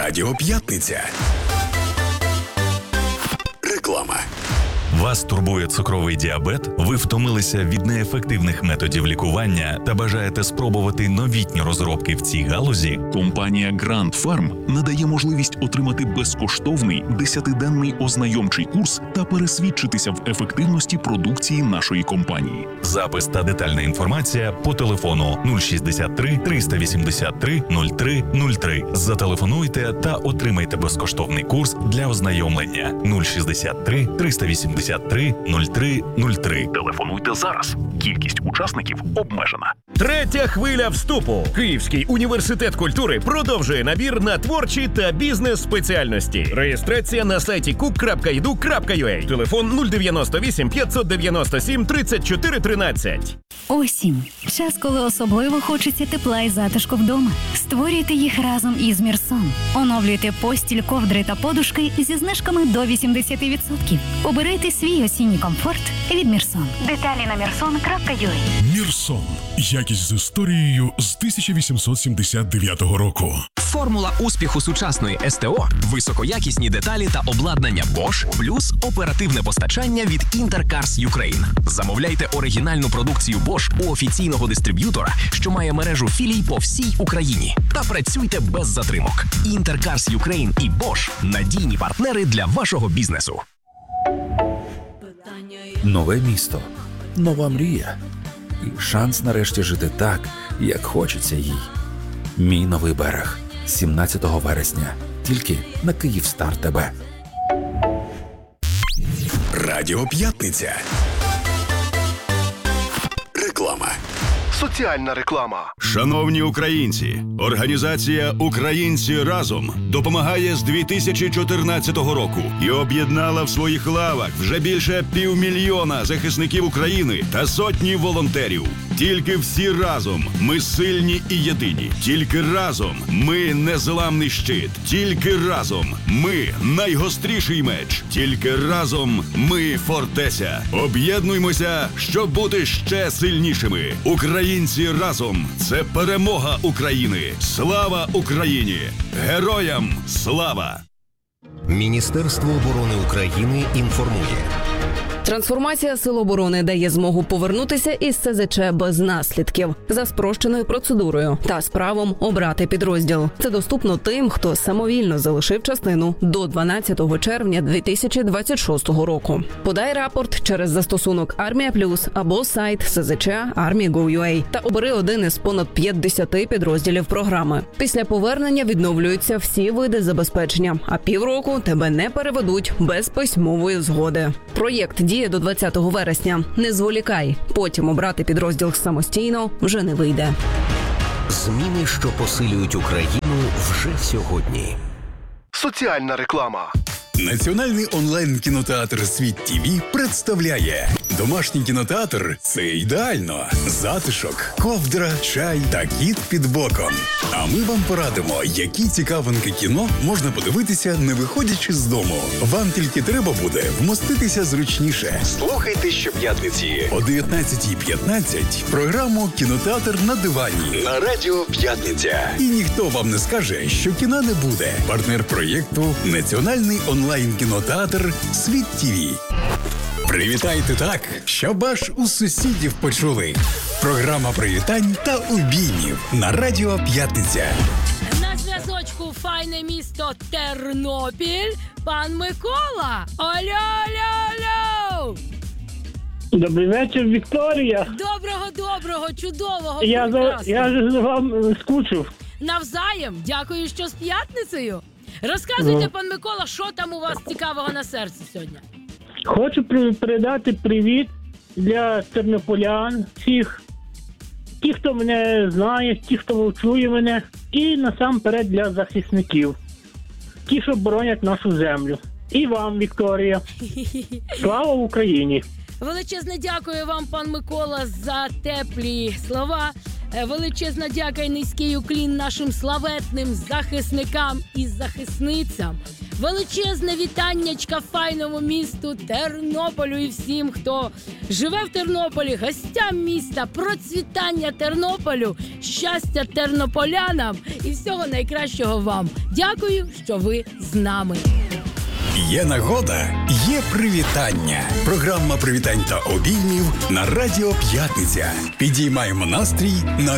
Радіо П'ятниця. Реклама. Вас турбує цукровий діабет? Ви втомилися від неефективних методів лікування та бажаєте спробувати новітні розробки в цій галузі? Компанія Grand Pharm надає можливість отримати безкоштовний 10-денний ознайомчий курс та пересвідчитися в ефективності продукції нашої компанії. Запис та детальна інформація по телефону 063 383 0303. Зателефонуйте та отримайте безкоштовний курс для ознайомлення 063 383 0303. Телефонуйте зараз. Кількість учасників обмежена. Третя хвиля вступу. Київський університет культури продовжує набір на творчі та бізнес-спеціальності. Реєстрація на сайті cook.edu.ua. Телефон 098 597 34 13. Осінь. Час, коли особливо хочеться тепла і затишку вдома. Створюйте їх разом із Мірсон. Оновлюйте постіль, ковдри та подушки зі знижками до 80%. Обирайте свій осінній комфорт від Мірсон. Деталі на mirson.ua. Мірсон. Якість з історією з 1879 року. Формула успіху сучасної СТО – високоякісні деталі та обладнання Bosch, плюс оперативне постачання від Intercars Ukraine. Замовляйте оригінальну продукцію Bosch у офіційного дистриб'ютора, що має мережу філій по всій Україні. Та працюйте без затримок. Intercars Ukraine і Bosch – надійні партнери для вашого бізнесу. Нове місто, нова мрія і шанс нарешті жити так, як хочеться їй. Мій новий берег. 17 вересня. Тільки на Київстар ТБ. Радіо П'ятниця. Реклама. Соціальна реклама. Шановні українці, організація «Українці разом» допомагає з 2014 року і об'єднала в своїх лавах вже більше 500 000 захисників України та сотні волонтерів. Тільки всі разом ми сильні і єдині. Тільки разом ми незламний щит. Тільки разом ми найгостріший меч. Тільки разом ми фортеця. Об'єднуймося, щоб бути ще сильнішими. Українці разом – це перемога України. Слава Україні! Героям слава! Міністерство оборони України інформує. Трансформація Сил оборони дає змогу повернутися із СЗЧ без наслідків за спрощеною процедурою та з правом обрати підрозділ. Це доступно тим, хто самовільно залишив частину до 12 червня 2026 року. Подай рапорт через застосунок Армія Плюс або сайт СЗЧ Army.gov.ua та обери один із понад 50 підрозділів програми. Після повернення відновлюються всі види забезпечення, а півроку тебе не переведуть без письмової згоди. Проєкт діє до 20 вересня. Не зволікай. Потім обрати підрозділ самостійно вже не вийде. Зміни, що посилюють Україну вже сьогодні. Соціальна реклама. Національний онлайн-кінотеатр «Світ ТІВІ» представляє домашній кінотеатр – це ідеально. Затишок, ковдра, чай та кіт під боком. А ми вам порадимо, які цікавинки кіно можна подивитися, не виходячи з дому. Вам тільки треба буде вмоститися зручніше. Слухайте щоп'ятниці о 19:15 програму «Кінотеатр на дивані» на Радіо П'ятниця. І ніхто вам не скаже, що кіна не буде. Партнер проєкту – Національний онлайн-кінотеатр «Світ ТІВІ». Привітайте так, щоб аж у сусідів почули. Програма привітань та обіймів на Радіо П'ятниця. На зв'язочку файне місто Тернопіль. Пан Микола. Алло. Добрий вечір, Вікторія. Доброго, чудового. Я за вам скучив. Навзаєм. Дякую, що з п'ятницею. Розказуйте, пан Микола, що там у вас цікавого на серці сьогодні? Хочу передати привіт для тернополян, всіх, ті, хто мене знає, ті, хто чує мене, і насамперед для захисників, ті, що боронять нашу землю. І вам, Вікторія. Слава Україні! Величезне дякую вам, пан Микола, за теплі слова. Величезна дяка і низький уклін нашим славетним захисникам і захисницям. Величезне вітаннячка файному місту Тернополю і всім, хто живе в Тернополі, гостям міста, процвітання Тернополю, щастя тернополянам і всього найкращого вам. Дякую, що ви з нами. Є нагода, є привітання. Програма привітань та обіймів на Радіо П'ятниця. Підіймаємо настрій на